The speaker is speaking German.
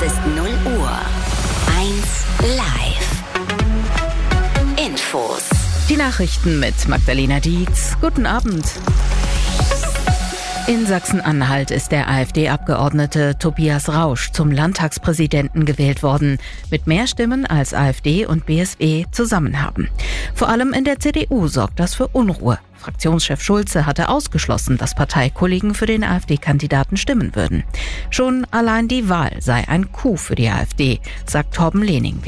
ist 0 Uhr. 1 Live. Infos. Die Nachrichten mit Magdalena Dietz. Guten Abend. In Sachsen-Anhalt ist der AfD-Abgeordnete Tobias Rausch zum Landtagspräsidenten gewählt worden, mit mehr Stimmen als AfD und BSW zusammen haben. Vor allem in der CDU sorgt das für Unruhe. Fraktionschef Schulze hatte ausgeschlossen, dass Parteikollegen für den AfD-Kandidaten stimmen würden. Schon allein die Wahl sei ein Coup für die AfD, sagt Torben Lehning.